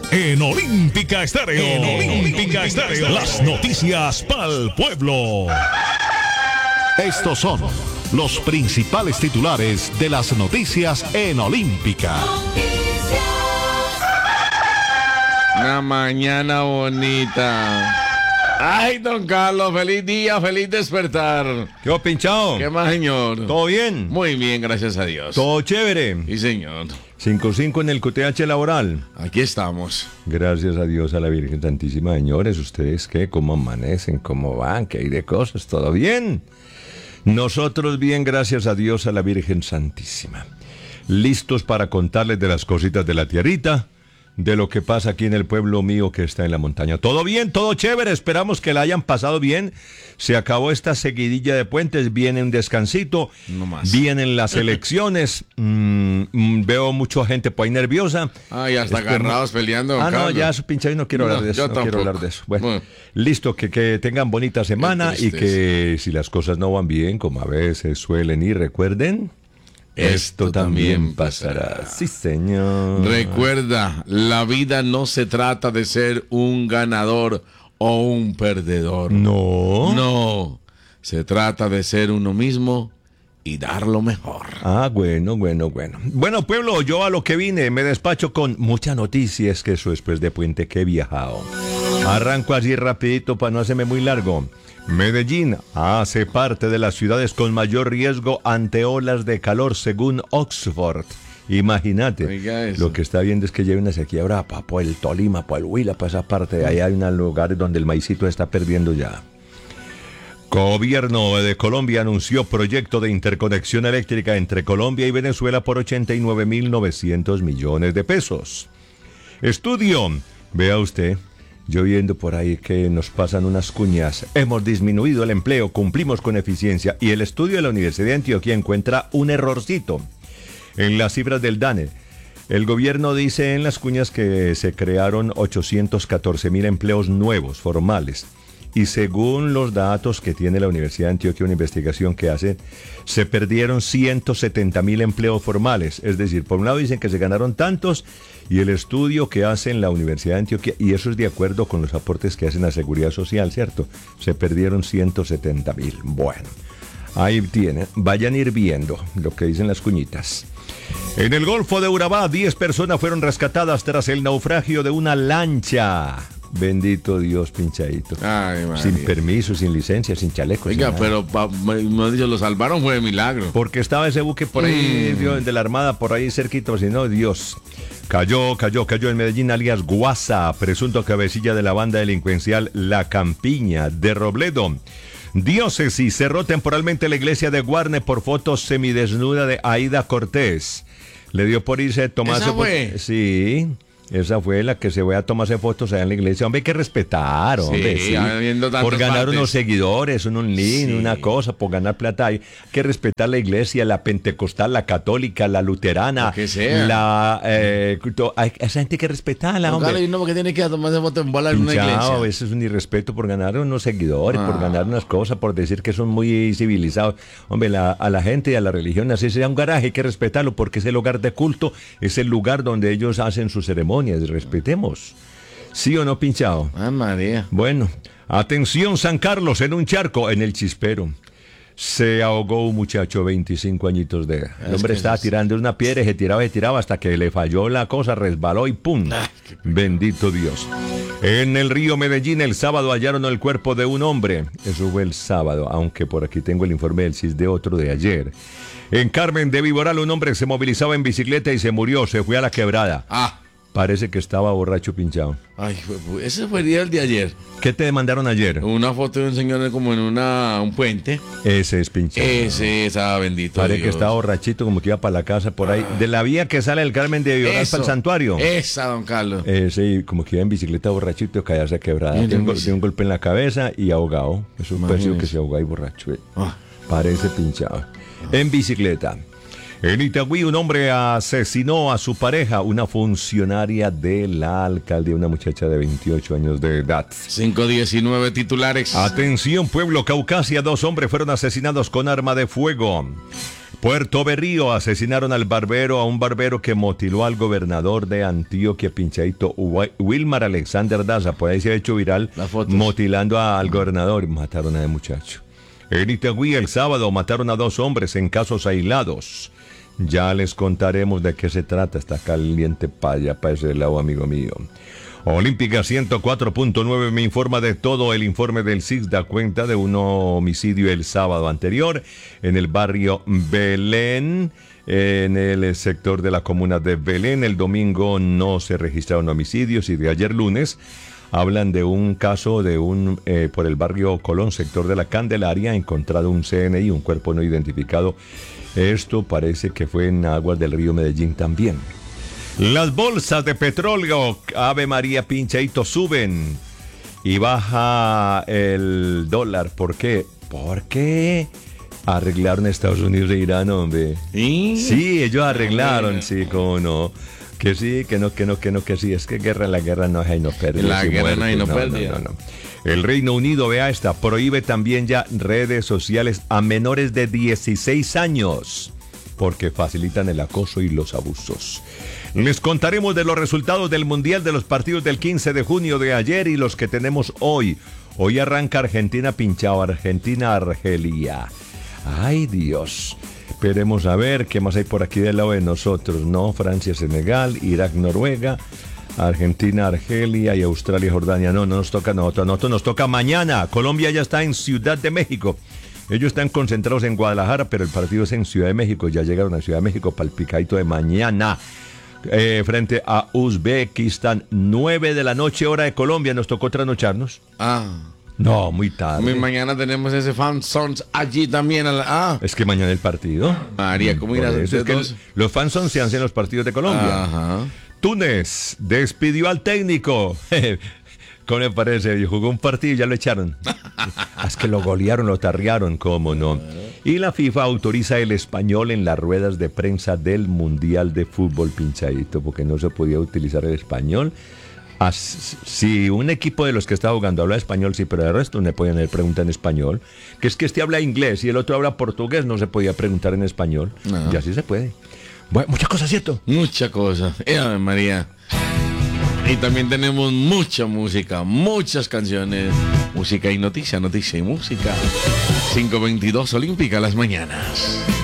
En Olímpica Estéreo. Las noticias pa'l pueblo. Estos son los principales titulares de las noticias en Olímpica. Una mañana bonita. Ay, don Carlos, feliz día, feliz despertar. ¿Qué va, pinchado? ¿Qué más, señor? ¿Todo bien? Muy bien, gracias a Dios. ¿Todo chévere? Sí, señor. 5-5 en el QTH laboral. Aquí estamos. Gracias a Dios, a la Virgen Santísima. Señores, ¿ustedes qué? ¿Cómo amanecen? ¿Cómo van? ¿Qué hay de cosas? ¿Todo bien? Nosotros bien, gracias a Dios, a la Virgen Santísima. Listos para contarles de las cositas de la tierrita, de lo que pasa aquí en el pueblo mío que está en la montaña. Todo bien, todo chévere, esperamos que la hayan pasado bien. Se acabó esta seguidilla de puentes, viene un descansito, No más. vienen las elecciones, veo mucha gente por ahí nerviosa. Ay, hasta agarrados peleando, don No, Carlos. ya su pinche, no quiero hablar de eso, yo no quiero tampoco. hablar de eso. Bueno, Bueno. listo, que tengan bonita semana y tristeza. que si las cosas no van bien, como a veces suelen ir, recuerden, esto también pasará. Sí, señor. Recuerda, la vida no se trata de ser un ganador o un perdedor. No. No, se trata de ser uno mismo y dar lo mejor. Bueno. Bueno, pueblo, yo a lo que vine, me despacho con muchas noticias, que eso después de puente que he viajado. Arranco así rapidito para no hacerme muy largo. Medellín hace parte de las ciudades con mayor riesgo ante olas de calor según Oxford. Imagínate, Oiga eso. lo que está viendo es que lleva una sequía brava por el Tolima, por el Huila, por esa parte. Ahí hay unos lugares donde el maicito está perdiendo ya. Gobierno de Colombia anunció proyecto de interconexión eléctrica entre Colombia y Venezuela por 89.900 millones de pesos. Estudio, vea usted, yo viendo por ahí que nos pasan unas cuñas. Hemos disminuido el empleo, cumplimos con eficiencia. Y el estudio de la Universidad de Antioquia encuentra un errorcito en las cifras del DANE. El gobierno dice en las cuñas que se crearon 814.000 empleos nuevos, formales. Y según los datos que tiene la Universidad de Antioquia, una investigación que hace, se perdieron 170.000 empleos formales. Es decir, por un lado dicen que se ganaron tantos, y el estudio que hace en la Universidad de Antioquia, y eso es de acuerdo con los aportes que hacen a Seguridad Social, ¿cierto? Se perdieron 170.000. Bueno, ahí tienen. Vayan ir viendo lo que dicen las cuñitas. En el Golfo de Urabá, 10 personas fueron rescatadas tras el naufragio de una lancha. Bendito Dios, pinchadito. Ay, María. Sin permiso, sin licencia, sin chaleco. Oiga, sin nada. pero me dicho, lo salvaron fue de milagro. Porque estaba ese buque por ahí, de la Armada, por ahí cerquita, si no, Dios. Cayó en Medellín, alias Guasa, presunto cabecilla de la banda delincuencial La Campiña de Robledo. Diócesis cerró temporalmente la iglesia de Guarne por fotos semidesnuda de Aida Cortés. Le dio por irse a tomarse ¿Esa fue? Sí. Esa fue la que se fue a tomarse fotos allá en la iglesia. Hombre, hay que respetar, hombre. Sí, habiendo tantas por ganar partes. unos seguidores, un link, Sí. una cosa, por ganar plata. Hay que respetar la iglesia, la pentecostal, la católica, la luterana. Lo que sea. Esa gente hay que respetarla, Don hombre. Carlos, ¿y uno porque tiene que tomarse foto en bola en una Pinchao, iglesia? a veces es un irrespeto por ganar unos seguidores, por ganar unas cosas, por decir que son muy civilizados. Hombre, a la gente y a la religión, así sea un garaje, hay que respetarlo porque es el hogar de culto, es el lugar donde ellos hacen sus ceremonias. Respetemos. ¿Sí o no, pinchado? Ah, María. Bueno, atención, San Carlos, en un charco, en el Chispero. Se ahogó un muchacho, 25 añitos de edad. El hombre estaba tirando una piedra y se tiraba hasta que le falló la cosa, resbaló y ¡pum! Bendito Dios. En el río Medellín el sábado hallaron el cuerpo de un hombre. Eso fue el sábado, aunque por aquí tengo el informe del CIS de otro de ayer. En Carmen de Viboral un hombre se movilizaba en bicicleta y se murió, se fue a la quebrada. Parece que estaba borracho, pinchado. Ay, ese fue el día de ayer. ¿Qué te mandaron ayer? Una foto de un señor como en un puente. Ese es pinchado. Ese estaba bendito. Parece Dios. que estaba borrachito, como que iba para la casa por ahí. De la vía que sale del Carmen de Viboral Eso. para el santuario. Esa, don Carlos. Sí, como que iba en bicicleta borrachito, caerse quebrada. Bien, Tiene bien. un golpe en la cabeza y ahogado. Es un Imagínese. precio que se ahoga y borracho. Ah. Parece pinchado. En bicicleta. En Itagüí, un hombre asesinó a su pareja, una funcionaria de la alcaldía, una muchacha de 28 años de edad. 519 titulares. Atención, pueblo Caucasia, 2 hombres fueron asesinados con arma de fuego. Puerto Berrío, asesinaron a un barbero que mutiló al gobernador de Antioquia, Pinchadito, Wilmar Alexander Daza. Por ahí se ha hecho viral mutilando al gobernador. Mataron a ese muchacho. En Itagüí, el sábado, mataron a 2 hombres en casos aislados. Ya les contaremos de qué se trata. Está caliente para allá, para ese lado, amigo mío. Olímpica 104.9 me informa de todo. El informe del CIS da cuenta de un homicidio el sábado anterior en el barrio Belén, en el sector de la comuna de Belén. El domingo no se registraron homicidios y de ayer lunes hablan de un caso por el barrio Colón, sector de la Candelaria, encontrado un CNI, un cuerpo no identificado. Esto parece que fue en aguas del río Medellín también. Las bolsas de petróleo, Ave María Pinchadito, suben y baja el dólar. ¿Por qué? Porque arreglaron Estados Unidos e Irán, hombre. Sí, ellos arreglaron, sí, cómo no. Que sí, que no, que sí. Es que la guerra no hay no pérdida. La guerra no hay no pérdida. No. El Reino Unido, vea esta, prohíbe también ya redes sociales a menores de 16 años porque facilitan el acoso y los abusos. Les contaremos de los resultados del Mundial, de los partidos del 15 de junio de ayer y los que tenemos hoy. Hoy arranca Argentina pinchado, Argentina-Argelia. ¡Ay, Dios! Esperemos a ver qué más hay por aquí del lado de nosotros, ¿no? Francia-Senegal, Irak-Noruega, Argentina-Argelia y Australia-Jordania. No nos toca a nosotros nos toca mañana. Colombia ya está en Ciudad de México. Ellos están concentrados en Guadalajara, pero el partido es en Ciudad de México. Ya llegaron a Ciudad de México para el picadito de mañana. Frente a Uzbekistán, 9 de la noche, hora de Colombia. Nos tocó trasnocharnos. No, muy tarde. Mañana tenemos ese Fan Sons allí también. Es que mañana el partido. María, ¿cómo irás? Es que los Fan Sons se hacen en los partidos de Colombia. Ajá. Túnez despidió al técnico. ¿Cómo le parece? Jugó un partido y ya lo echaron. Es que lo golearon, lo tarrearon, cómo no. Y la FIFA autoriza el español en las ruedas de prensa del Mundial de Fútbol, Pinchadito, porque no se podía utilizar el español. Si un equipo de los que está jugando habla español, sí, pero el resto no podían haber preguntas en español. Que es que este habla inglés y el otro habla portugués, no se podía preguntar en español. Y así se puede. Bueno, muchas cosas, ¿cierto? Muchas cosas. María. Y también tenemos mucha música, muchas canciones. Música y noticia, noticia y música. 5:22 Olímpica las mañanas.